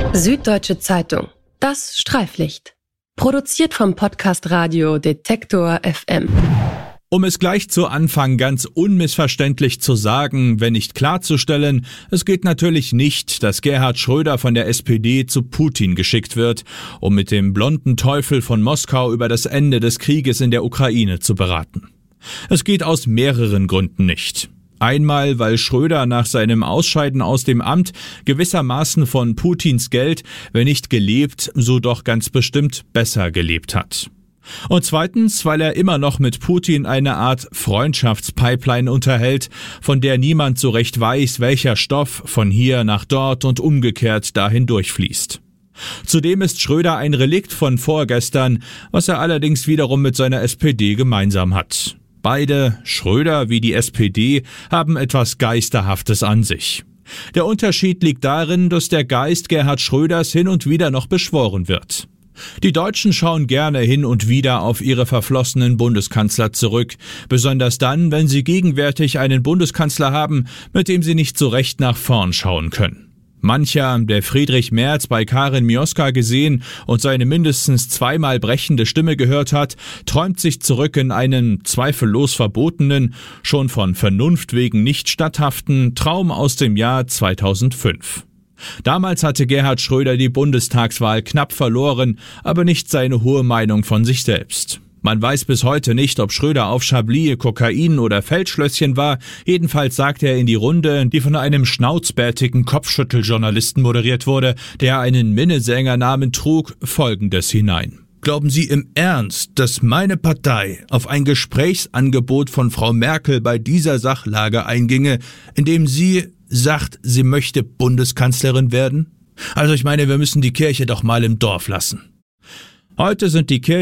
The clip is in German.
Süddeutsche Zeitung. Das Streiflicht. Produziert vom Podcast Radio Detektor FM. Um es gleich zu Anfang ganz unmissverständlich zu sagen, wenn nicht klarzustellen, es geht natürlich nicht, dass Gerhard Schröder von der SPD zu Putin geschickt wird, um mit dem blonden Teufel von Moskau über das Ende des Krieges in der Ukraine zu beraten. Es geht aus mehreren Gründen nicht. Einmal, weil Schröder nach seinem Ausscheiden aus dem Amt gewissermaßen von Putins Geld, wenn nicht gelebt, so doch ganz bestimmt besser gelebt hat. Und zweitens, weil er immer noch mit Putin eine Art Freundschaftspipeline unterhält, von der niemand so recht weiß, welcher Stoff von hier nach dort und umgekehrt dahin durchfließt. Zudem ist Schröder ein Relikt von vorgestern, was er allerdings wiederum mit seiner SPD gemeinsam hat. Beide, Schröder wie die SPD, haben etwas Geisterhaftes an sich. Der Unterschied liegt darin, dass der Geist Gerhard Schröders hin und wieder noch beschworen wird. Die Deutschen schauen gerne hin und wieder auf ihre verflossenen Bundeskanzler zurück, besonders dann, wenn sie gegenwärtig einen Bundeskanzler haben, mit dem sie nicht so recht nach vorn schauen können. Mancher, der Friedrich Merz bei Karin Mioska gesehen und seine mindestens zweimal brechende Stimme gehört hat, träumt sich zurück in einen zweifellos verbotenen, schon von Vernunft wegen nicht statthaften Traum aus dem Jahr 2005. Damals hatte Gerhard Schröder die Bundestagswahl knapp verloren, aber nicht seine hohe Meinung von sich selbst. Man weiß bis heute nicht, ob Schröder auf Chablis, Kokain oder Feldschlösschen war. Jedenfalls sagte er in die Runde, die von einem schnauzbärtigen Kopfschütteljournalisten moderiert wurde, der einen Minnesängernamen trug, Folgendes hinein. Glauben Sie im Ernst, dass meine Partei auf ein Gesprächsangebot von Frau Merkel bei dieser Sachlage einginge, indem sie sagt, sie möchte Bundeskanzlerin werden? Also ich meine, wir müssen die Kirche doch mal im Dorf lassen. Heute sind die